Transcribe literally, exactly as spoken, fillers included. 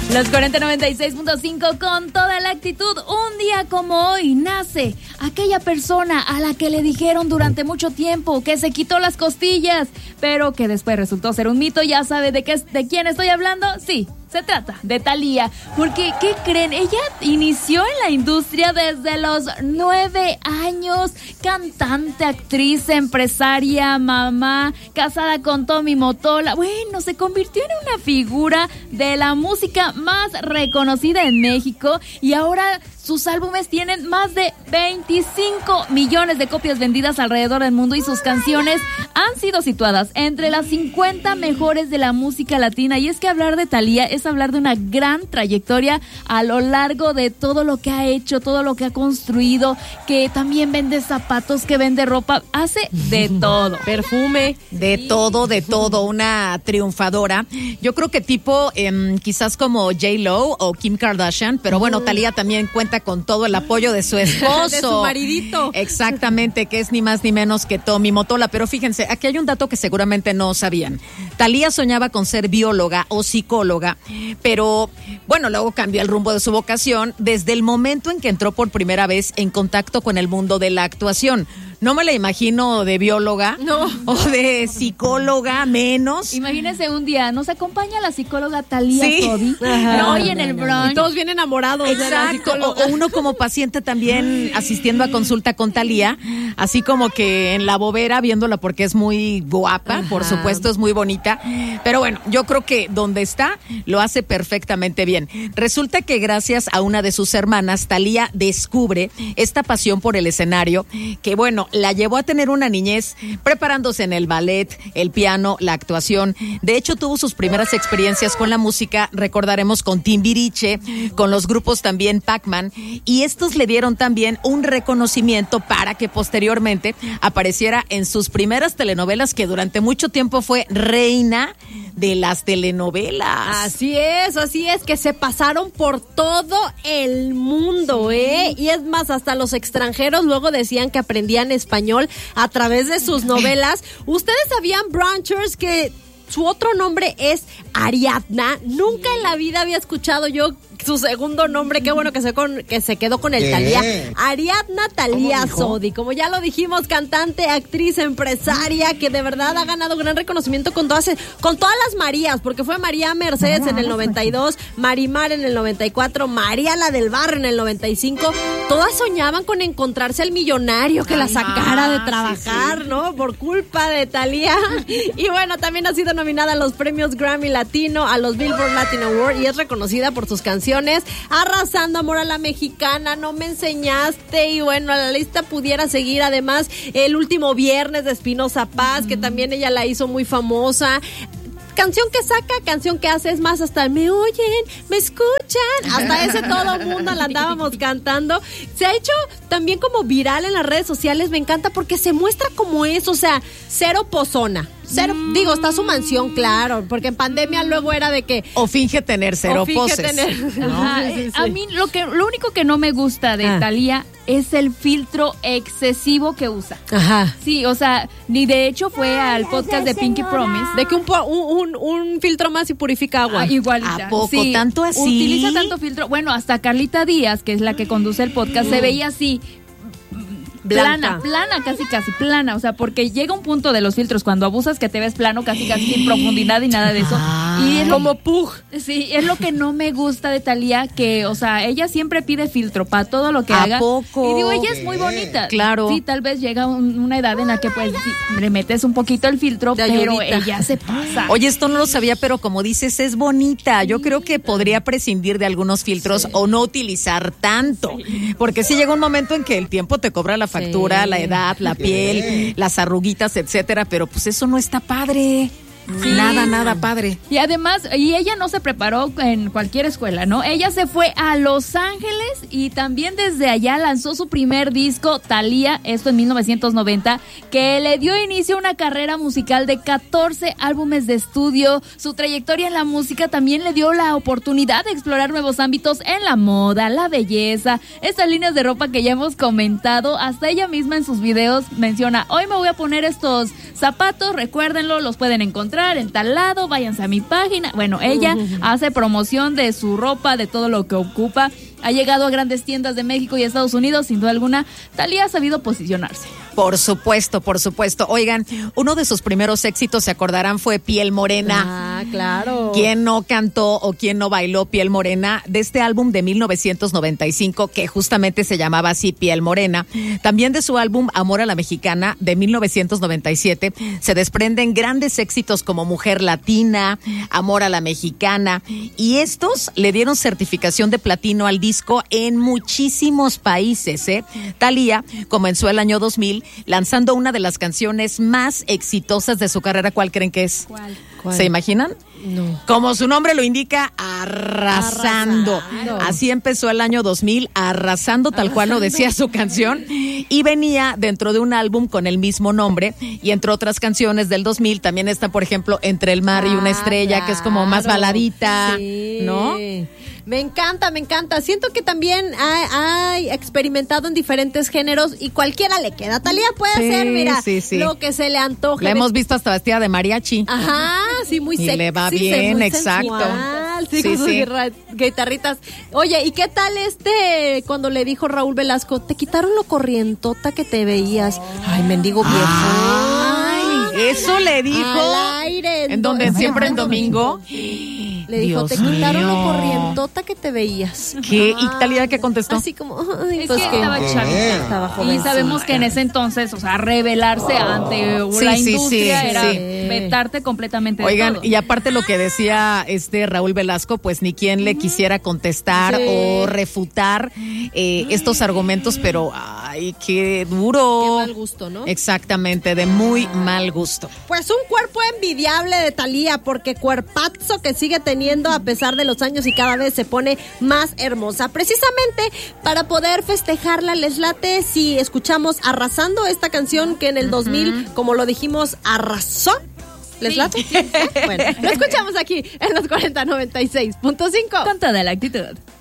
Los cuarenta noventa y seis punto cinco con toda la actitud. Un día como hoy nace aquella persona a la que le dijeron durante mucho tiempo que se quitó las costillas, pero que después resultó ser un mito. ¿Ya sabe de qué, de quién estoy hablando? Sí, se trata de Thalía, porque ¿qué creen? Ella inició en la industria desde los nueve años, cantante, actriz, empresaria, mamá, casada con Tommy Mottola. Bueno, se convirtió en una figura de la música más reconocida en México y ahora sus álbumes tienen más de veinticinco millones de copias vendidas alrededor del mundo y sus canciones han sido situadas entre las cincuenta mejores de la música latina. Y es que hablar de Thalía es hablar de una gran trayectoria a lo largo de todo lo que ha hecho, todo lo que ha construido, que también vende zapatos, que vende ropa, hace de todo. Perfume. De sí. todo, de todo, una triunfadora. Yo creo que tipo eh, quizás como J-Lo o Kim Kardashian, pero bueno, Thalía también cuenta con todo el apoyo de su esposo. De su maridito. Exactamente, que es ni más ni menos que Tommy Mottola. Pero fíjense, aquí hay un dato que seguramente no sabían. Thalía soñaba con ser bióloga o psicóloga, pero bueno, luego cambió el rumbo de su vocación desde el momento en que entró por primera vez en contacto con el mundo de la actuación. No me la imagino de bióloga no. o de psicóloga, menos. Imagínense un día, nos acompaña la psicóloga Thalía ¿Sí? Sodi, Ajá. hoy en el Bronx. Y todos bien enamorados. Exacto, de la o, o uno como paciente también asistiendo a consulta con Thalía, así como que en la bobera viéndola porque es muy guapa, Ajá. por supuesto es muy bonita, pero bueno, yo creo que donde está lo hace perfectamente bien. Resulta que gracias a una de sus hermanas, Thalía descubre esta pasión por el escenario, que bueno, la llevó a tener una niñez preparándose en el ballet, el piano, la actuación. De hecho, tuvo sus primeras experiencias con la música, recordaremos con Timbiriche, con los grupos también Pac-Man, y estos le dieron también un reconocimiento para que posteriormente apareciera en sus primeras telenovelas, que durante mucho tiempo fue reina de las telenovelas. Así es, así es, que se pasaron por todo el mundo, ¿eh? Y es más, hasta los extranjeros luego decían que aprendían español a través de sus novelas. ¿Ustedes sabían, Brunchers, que su otro nombre es Ariadna? Nunca en la vida había escuchado yo su segundo nombre. Qué bueno que se, con, que se quedó con el Thalía. Ariadna Thalía Sodi, como ya lo dijimos, cantante, actriz, empresaria, que de verdad ha ganado gran reconocimiento con todas, con todas las Marías, porque fue María Mercedes en el noventa y dos, Marimar en el noventa y cuatro, María la del Barrio en el noventa y cinco. Todas soñaban con encontrarse al millonario que la sacara de trabajar, sí, sí. ¿no? Por culpa de Thalía. Y bueno, también ha sido nominada a los premios Grammy Latino, a los Billboard Latin Award, y es reconocida por sus canciones Arrasando, Amor a la Mexicana, No me enseñaste, y bueno, la lista pudiera seguir. Además, El último viernes de Espinoza Paz, que también ella la hizo muy famosa. Canción que saca, canción que hace, es más, hasta me oyen, me escuchan, hasta ese todo mundo la andábamos cantando. Se ha hecho también como viral en las redes sociales, me encanta porque se muestra como es, o sea, cero pozona. Cero, mm. digo, está su mansión, claro, porque en pandemia luego era de que o finge tener cero o finge poses. Tener. Ajá, sí, sí, sí. A mí lo que lo único que no me gusta de ah. Thalía es el filtro excesivo que usa. Ajá. Sí, o sea, ni de hecho fue al podcast de Pinky Promise de que un, un, un, un filtro más y purifica agua. Ah, igualita. ¿A poco? Sí, ¿Tanto así? Utiliza tanto filtro. Bueno, hasta Carlita Díaz, que es la que conduce el podcast, mm. se veía así. Plana, Blanca. plana, casi, casi, plana. O sea, porque llega un punto de los filtros cuando abusas que te ves plano, casi, casi sin profundidad y nada de eso. Ah, y es como lo, pug. Sí, es lo que no me gusta de Thalía, que, o sea, ella siempre pide filtro para todo lo que ¿A haga. poco? Y digo, ella es muy bonita. Claro. Sí, tal vez llega un, una edad en la que, pues, sí, le metes un poquito el filtro, de pero ayudita. ella se pasa. Oye, esto no lo sabía, pero como dices, es bonita. Yo creo que podría prescindir de algunos filtros sí. o no utilizar tanto. Sí. Porque sí llega un momento en que el tiempo te cobra la factura, sí. la edad, la piel, las arruguitas, etcétera, pero pues eso no está padre. Sí. Nada, nada padre. Y además, y ella no se preparó en cualquier escuela, ¿no? Ella se fue a Los Ángeles y también desde allá lanzó su primer disco, Thalía, esto en mil novecientos noventa, que le dio inicio a una carrera musical de catorce álbumes de estudio. Su trayectoria en la música también le dio la oportunidad de explorar nuevos ámbitos en la moda, la belleza, estas líneas de ropa que ya hemos comentado. Hasta ella misma en sus videos menciona, hoy me voy a poner estos zapatos, recuérdenlo, los pueden encontrar encontrar en tal lado, váyanse a mi página. Bueno, ella uh-huh. hace promoción de su ropa, de todo lo que ocupa. Ha llegado a grandes tiendas de México y Estados Unidos, sin duda alguna. Thalía ha sabido posicionarse. Por supuesto, por supuesto. Oigan, uno de sus primeros éxitos, se acordarán, fue Piel Morena. Ah, claro. ¿Quién no cantó o quién no bailó Piel Morena? De este álbum de mil novecientos noventa y cinco, que justamente se llamaba así, Piel Morena. También de su álbum Amor a la Mexicana, de mil novecientos noventa y siete, se desprenden grandes éxitos como Mujer Latina, Amor a la Mexicana. Y estos le dieron certificación de platino al disco en muchísimos países, ¿eh? Thalía comenzó el año dos mil lanzando una de las canciones más exitosas de su carrera. ¿Cuál creen que es? ¿Cuál? ¿Cuál? ¿Se imaginan? No. Como su nombre lo indica, arrasando. Arrasando. Así empezó el año dos mil, arrasando, tal arrasando. Cual lo decía su canción, y venía dentro de un álbum con el mismo nombre, y entre otras canciones del dos mil también está, por ejemplo, Entre el mar y una estrella, ah, claro. que es como más baladita, sí. ¿no? Me encanta, me encanta. Siento que también ha, ha experimentado en diferentes géneros y cualquiera le queda. Thalía puede sí, hacer, mira, sí, sí. lo que se le antoje. La hemos visto hasta vestida de mariachi. Ajá, sí, muy sexy. Y le va bien, exacto. Sensual, sí, sí, con sus sí. guitarritas. Oye, ¿y qué tal este cuando le dijo Raúl Velasco, te quitaron lo corrientota que te veías? Ay, mendigo viejo. Ay, eso le dijo. Al aire. En donde siempre en domingo. Le dijo, Dios te quitaron mío. Lo corrientota que te veías. ¿Qué? ¿Y Thalía qué contestó? Así como, ay, es pues que que estaba chavita. Estaba joven. Y sabemos que en ese entonces, o sea, rebelarse ante sí, la sí, industria sí, era sí. vetarte completamente de Oigan, todo. Y aparte lo que decía este Raúl Velasco, pues ni quien le quisiera contestar sí. o refutar eh, estos argumentos, pero ay, qué duro. Qué mal gusto, ¿no? Exactamente, de muy mal gusto. Pues un cuerpo envidiable de Thalía, porque cuerpazo que sigue teniendo a pesar de los años y cada vez se pone más hermosa. Precisamente para poder festejarla, les late si escuchamos Arrasando, esta canción que en el uh-huh. dos mil, como lo dijimos, arrasó. ¿Les sí. late? Bueno, lo escuchamos aquí en los cuarenta noventa y seis punto cinco. Con toda la actitud.